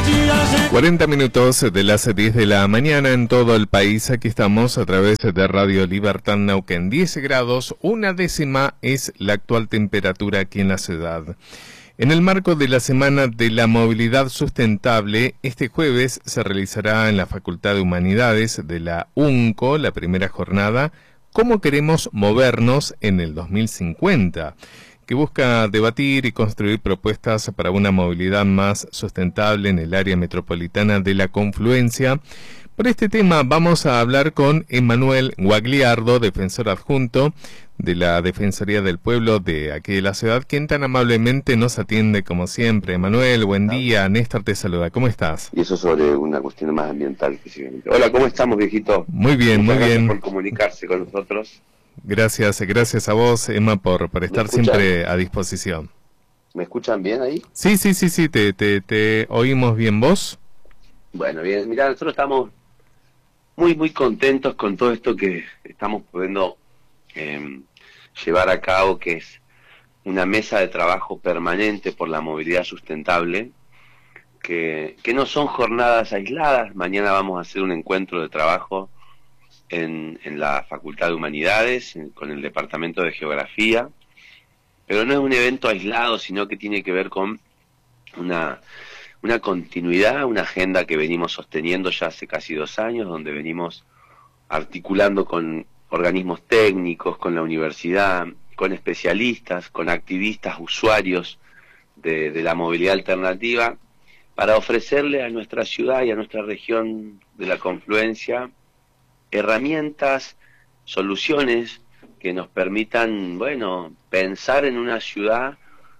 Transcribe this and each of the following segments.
40 minutos de las 10 de la mañana en todo el país. Aquí estamos a través de Radio Libertad Neuquén. 10 grados, una décima es la actual temperatura aquí en la ciudad. En el marco de la Semana de la Movilidad Sustentable, este jueves se realizará en la Facultad de Humanidades de la UNCO la primera jornada ¿Cómo queremos movernos en el 2050?, que busca debatir y construir propuestas para una movilidad más sustentable en el área metropolitana de la Confluencia. Por este tema vamos a hablar con Emanuel Guagliardo, defensor adjunto de la Defensoría del Pueblo de aquí de la ciudad, quien tan amablemente nos atiende como siempre. Emanuel, buen día. Néstor te saluda. ¿Cómo estás? Y eso sobre una cuestión más ambiental específicamente. Hola, ¿cómo estamos, viejito? Muy bien, muy bien. Gracias por comunicarse con nosotros. Gracias a vos, Emma, por estar siempre a disposición. ¿Me escuchan bien ahí? Sí, te oímos bien. ¿Vos? Bueno, bien. Mirá, nosotros estamos muy contentos con todo esto que estamos pudiendo llevar a cabo, que es una mesa de trabajo permanente por la movilidad sustentable, que no son jornadas aisladas. Mañana vamos a hacer un encuentro de trabajo en la Facultad de Humanidades, con el Departamento de Geografía, pero no es un evento aislado, sino que tiene que ver con una continuidad, una agenda que venimos sosteniendo ya hace casi 2 años, donde venimos articulando con organismos técnicos, con la universidad, con especialistas, con activistas, usuarios de la movilidad alternativa, para ofrecerle a nuestra ciudad y a nuestra región de la Confluencia herramientas, soluciones que nos permitan, pensar en una ciudad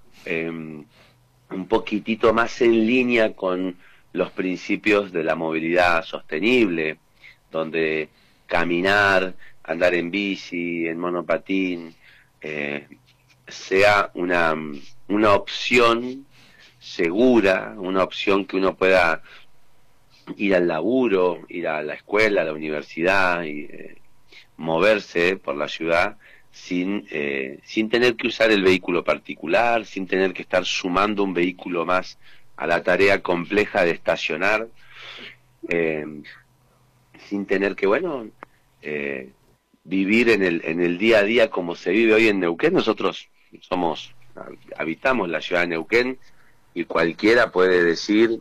un poquitito más en línea con los principios de la movilidad sostenible, donde caminar, andar en bici, en monopatín, sea una opción segura, una opción que uno pueda ir al laburo, ir a la escuela, a la universidad, y moverse por la ciudad sin tener que usar el vehículo particular, sin tener que estar sumando un vehículo más a la tarea compleja de estacionar, sin tener que, vivir en el día a día como se vive hoy en Neuquén. Nosotros habitamos la ciudad de Neuquén, y cualquiera puede decir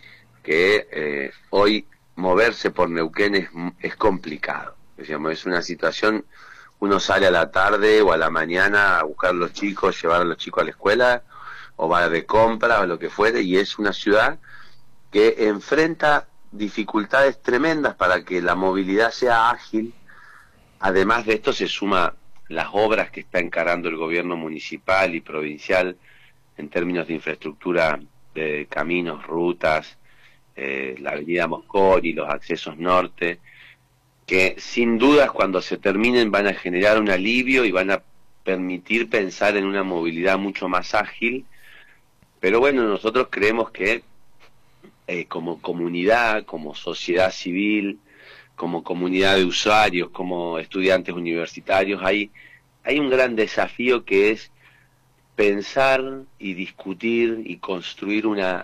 que hoy moverse por Neuquén es complicado. Es una situación, uno sale a la tarde o a la mañana a buscar a los chicos, llevar a los chicos a la escuela, o va de compra o lo que fuere, y es una ciudad que enfrenta dificultades tremendas para que la movilidad sea ágil. Además de esto se suma las obras que está encarando el gobierno municipal y provincial en términos de infraestructura, de caminos, rutas, la avenida Mosconi, los accesos norte, que sin dudas cuando se terminen van a generar un alivio y van a permitir pensar en una movilidad mucho más ágil. Pero nosotros creemos que como comunidad, como sociedad civil, como comunidad de usuarios, como estudiantes universitarios, hay un gran desafío, que es pensar y discutir y construir una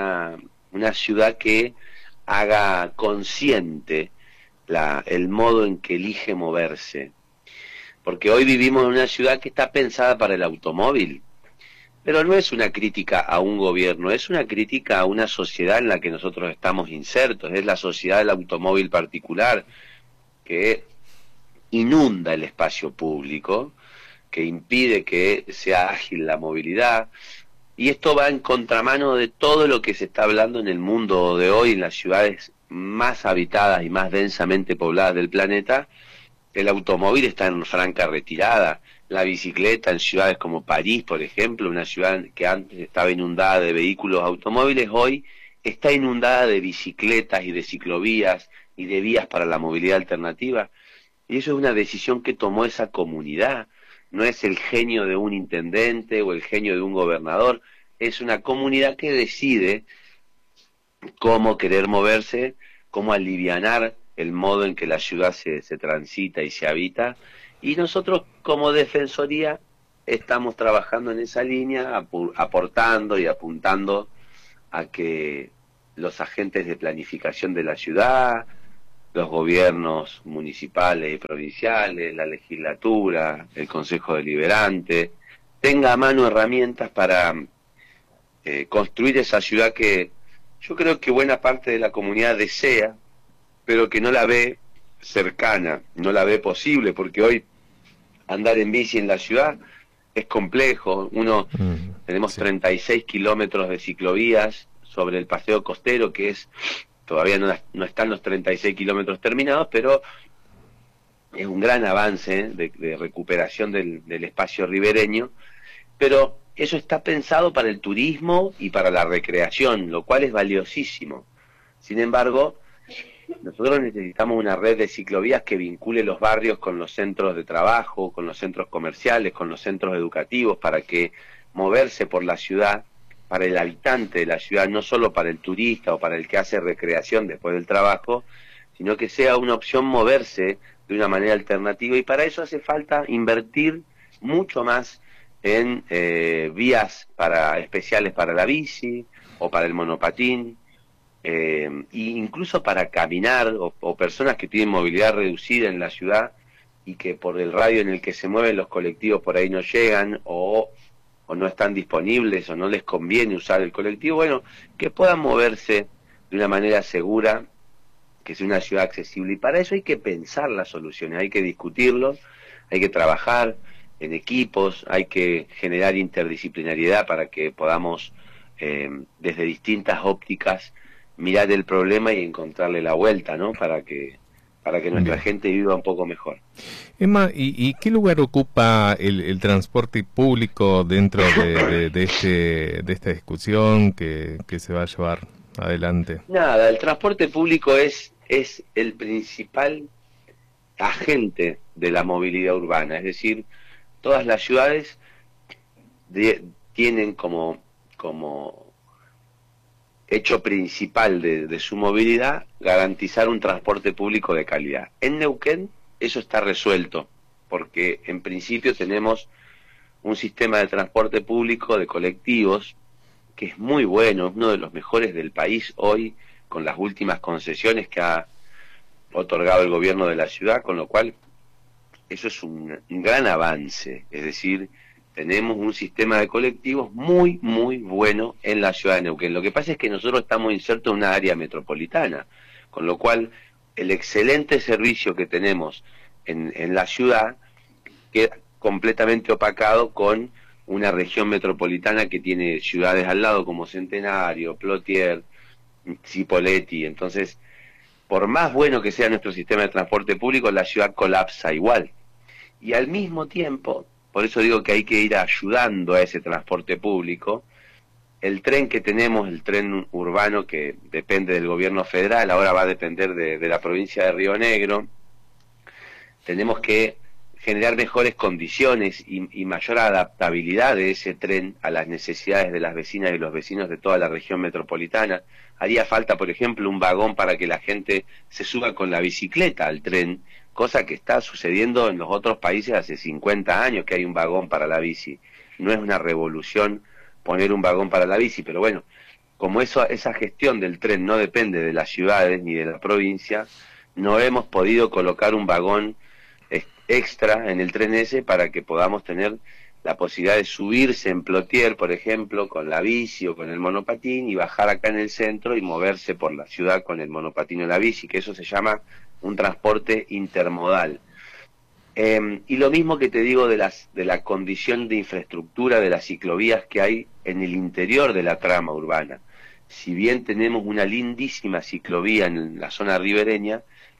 ciudad que haga consciente el modo en que elige moverse. Porque hoy vivimos en una ciudad que está pensada para el automóvil, pero no es una crítica a un gobierno, es una crítica a una sociedad en la que nosotros estamos insertos. Es la sociedad del automóvil particular, que inunda el espacio público, que impide que sea ágil la movilidad. Y esto va en contramano de todo lo que se está hablando en el mundo de hoy, en las ciudades más habitadas y más densamente pobladas del planeta. El automóvil está en franca retirada. La bicicleta en ciudades como París, por ejemplo, una ciudad que antes estaba inundada de vehículos automóviles, hoy está inundada de bicicletas y de ciclovías y de vías para la movilidad alternativa. Y eso es una decisión que tomó esa comunidad. No es el genio de un intendente o el genio de un gobernador, es una comunidad que decide cómo querer moverse, cómo alivianar el modo en que la ciudad se transita y se habita. Y nosotros como Defensoría estamos trabajando en esa línea, aportando y apuntando a que los agentes de planificación de la ciudad, los gobiernos municipales y provinciales, la legislatura, el Consejo Deliberante, tenga a mano herramientas para construir esa ciudad que yo creo que buena parte de la comunidad desea, pero que no la ve cercana, no la ve posible, porque hoy andar en bici en la ciudad es complejo. Tenemos sí. 36 kilómetros de ciclovías sobre el paseo costero, que es todavía no están los 36 kilómetros terminados, pero es un gran avance de recuperación del espacio ribereño, pero eso está pensado para el turismo y para la recreación, lo cual es valiosísimo. Sin embargo, nosotros necesitamos una red de ciclovías que vincule los barrios con los centros de trabajo, con los centros comerciales, con los centros educativos, para que moverse por la ciudad, para el habitante de la ciudad, no solo para el turista o para el que hace recreación después del trabajo, sino que sea una opción moverse de una manera alternativa, y para eso hace falta invertir mucho más en vías especiales para la bici o para el monopatín, e incluso para caminar, o personas que tienen movilidad reducida en la ciudad y que por el radio en el que se mueven los colectivos por ahí no llegan, o no están disponibles, o no les conviene usar el colectivo, bueno, que puedan moverse de una manera segura, que sea una ciudad accesible. Y para eso hay que pensar las soluciones, hay que discutirlo, hay que trabajar en equipos, hay que generar interdisciplinariedad para que podamos, desde distintas ópticas, mirar el problema y encontrarle la vuelta, ¿no? Para que nuestra Bien. gente viva un poco mejor. Emma, ¿y qué lugar ocupa el transporte público dentro de esta discusión que se va a llevar adelante? Nada, el transporte público es el principal agente de la movilidad urbana, es decir, todas las ciudades tienen como hecho principal de su movilidad garantizar un transporte público de calidad. En Neuquén eso está resuelto, porque en principio tenemos un sistema de transporte público de colectivos que es muy bueno, es uno de los mejores del país hoy, con las últimas concesiones que ha otorgado el gobierno de la ciudad, con lo cual eso es un gran avance. Es decir, tenemos un sistema de colectivos muy, muy bueno en la ciudad de Neuquén. Lo que pasa es que nosotros estamos insertos en una área metropolitana, con lo cual el excelente servicio que tenemos en la ciudad queda completamente opacado con una región metropolitana que tiene ciudades al lado como Centenario, Plotier, Cipolletti. Entonces, por más bueno que sea nuestro sistema de transporte público, la ciudad colapsa igual. Y al mismo tiempo, por eso digo que hay que ir ayudando a ese transporte público, el tren que tenemos, el tren urbano que depende del gobierno federal, ahora va a depender de la provincia de Río Negro, tenemos que generar mejores condiciones y mayor adaptabilidad de ese tren a las necesidades de las vecinas y los vecinos de toda la región metropolitana. Haría falta, por ejemplo, un vagón para que la gente se suba con la bicicleta al tren, cosa que está sucediendo en los otros países hace 50 años que hay un vagón para la bici. No es una revolución poner un vagón para la bici, pero bueno, como esa gestión del tren no depende de las ciudades ni de la provincia, no hemos podido colocar un vagón extra en el tren ese para que podamos tener la posibilidad de subirse en Plotier, por ejemplo, con la bici o con el monopatín, y bajar acá en el centro y moverse por la ciudad con el monopatín o la bici, que eso se llama un transporte intermodal. Y lo mismo que te digo de la condición de infraestructura de las ciclovías que hay en el interior de la trama urbana. Si bien tenemos una lindísima ciclovía en la zona ribereña,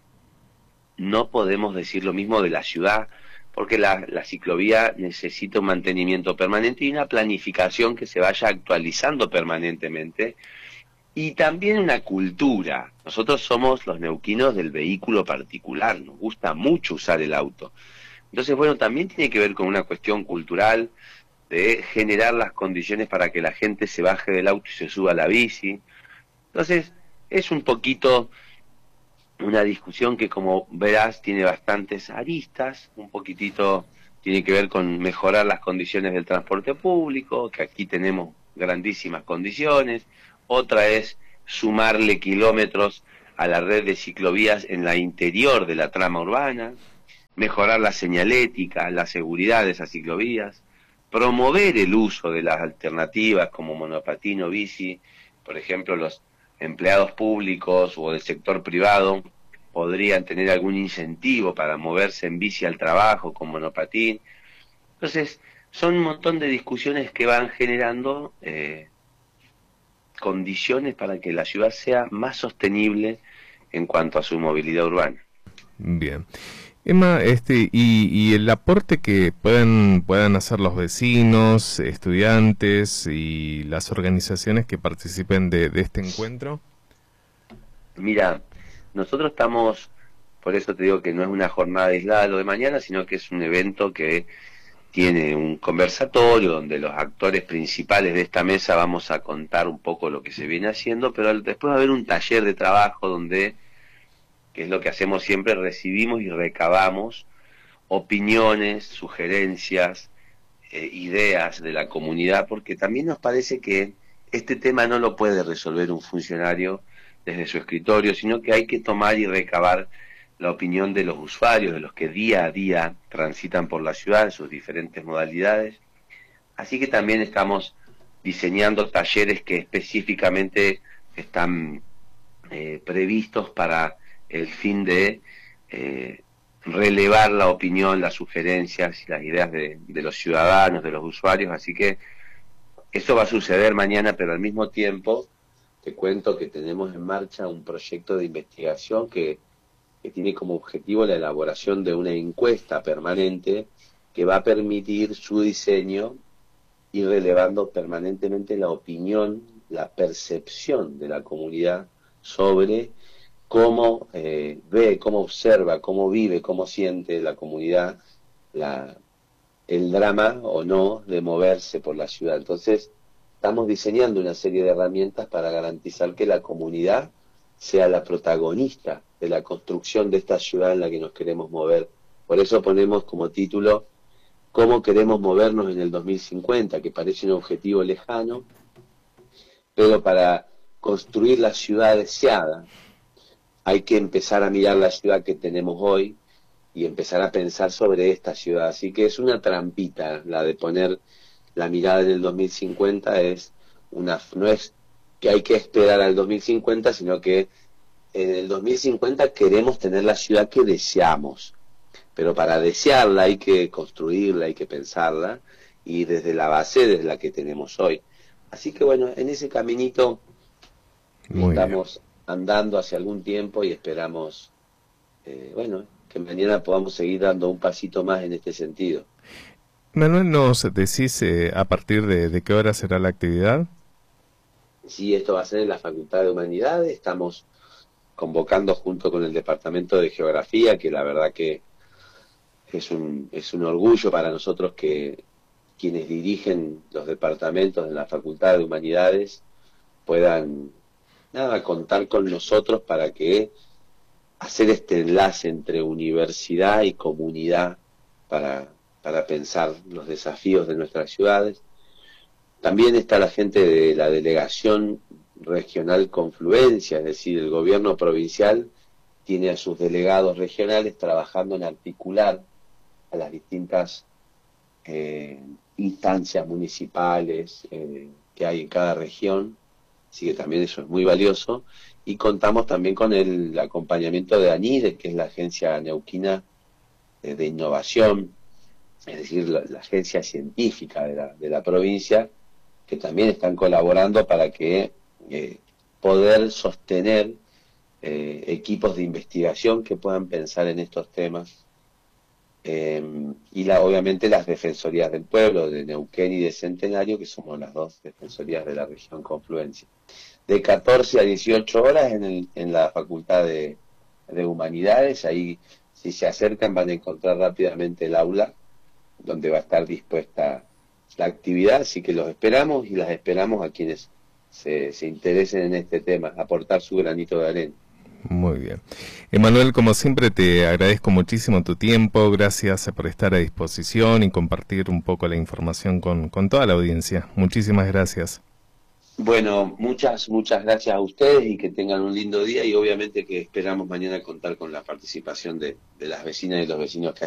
no podemos decir lo mismo de la ciudad, porque la ciclovía necesita un mantenimiento permanente y una planificación que se vaya actualizando permanentemente, y también una cultura. Nosotros somos los neuquinos del vehículo particular, nos gusta mucho usar el auto. Entonces, bueno, también tiene que ver con una cuestión cultural de generar las condiciones para que la gente se baje del auto y se suba a la bici. Entonces, es un poquito una discusión que, como verás, tiene bastantes aristas. Un poquitito tiene que ver con mejorar las condiciones del transporte público, que aquí tenemos grandísimas condiciones. Otra es sumarle kilómetros a la red de ciclovías en la interior de la trama urbana, mejorar la señalética, la seguridad de esas ciclovías, promover el uso de las alternativas como monopatín o bici. Por ejemplo, los empleados públicos o del sector privado podrían tener algún incentivo para moverse en bici al trabajo con monopatín. Entonces, son un montón de discusiones que van generando condiciones para que la ciudad sea más sostenible en cuanto a su movilidad urbana. Bien. Emma, y el aporte que puedan hacer los vecinos, estudiantes y las organizaciones que participen de este encuentro. Mira, nosotros estamos, por eso te digo que no es una jornada aislada lo de mañana, sino que es un evento que tiene un conversatorio donde los actores principales de esta mesa vamos a contar un poco lo que se viene haciendo, pero después va a haber un taller de trabajo donde, que es lo que hacemos siempre, recibimos y recabamos opiniones, sugerencias, ideas de la comunidad, porque también nos parece que este tema no lo puede resolver un funcionario desde su escritorio, sino que hay que tomar y recabar la opinión de los usuarios, de los que día a día transitan por la ciudad en sus diferentes modalidades. Así que también estamos diseñando talleres que específicamente están previstos para el fin de relevar la opinión, las sugerencias y las ideas de los ciudadanos, de los usuarios. Así que eso va a suceder mañana, pero al mismo tiempo te cuento que tenemos en marcha un proyecto de investigación que tiene como objetivo la elaboración de una encuesta permanente que va a permitir su diseño y relevando permanentemente la opinión, la percepción de la comunidad sobre cómo ve, cómo observa, cómo vive, cómo siente la comunidad el drama o no de moverse por la ciudad. Entonces, estamos diseñando una serie de herramientas para garantizar que la comunidad sea la protagonista de la construcción de esta ciudad en la que nos queremos mover. Por eso ponemos como título cómo queremos movernos en el 2050, que parece un objetivo lejano, pero para construir la ciudad deseada hay que empezar a mirar la ciudad que tenemos hoy y empezar a pensar sobre esta ciudad. Así que es una trampita la de poner la mirada en el 2050, no es que hay que esperar al 2050, sino que en el 2050 queremos tener la ciudad que deseamos, pero para desearla hay que construirla, hay que pensarla, y desde la base, desde la que tenemos hoy. Así que bueno, en ese caminito estamos andando hace algún tiempo y esperamos, que mañana podamos seguir dando un pasito más en este sentido. Manuel, ¿nos decís a partir de qué hora será la actividad? Sí, esto va a ser en la Facultad de Humanidades. Estamos convocando junto con el Departamento de Geografía, que la verdad que es un orgullo para nosotros que quienes dirigen los departamentos de la Facultad de Humanidades puedan contar con nosotros para que hacer este enlace entre universidad y comunidad para pensar los desafíos de nuestras ciudades. También está la gente de la Delegación Regional Confluencia, es decir, el gobierno provincial tiene a sus delegados regionales trabajando en articular a las distintas instancias municipales que hay en cada región, así que también eso es muy valioso, y contamos también con el acompañamiento de ANIDE, que es la Agencia Neuquina de Innovación, es decir, la agencia científica de la provincia, que también están colaborando para que poder sostener equipos de investigación que puedan pensar en estos temas. Y obviamente las Defensorías del Pueblo, de Neuquén y de Centenario, que somos las dos defensorías de la región Confluencia. De 14 a 18 horas en la Facultad de Humanidades, ahí si se acercan van a encontrar rápidamente el aula, donde va a estar dispuesta la actividad, así que los esperamos y las esperamos a quienes se interesen en este tema, aportar su granito de arena. Muy bien. Emanuel, como siempre te agradezco muchísimo tu tiempo, gracias por estar a disposición y compartir un poco la información con toda la audiencia. Muchísimas gracias. Bueno, muchas gracias a ustedes y que tengan un lindo día y obviamente que esperamos mañana contar con la participación de las vecinas y los vecinos que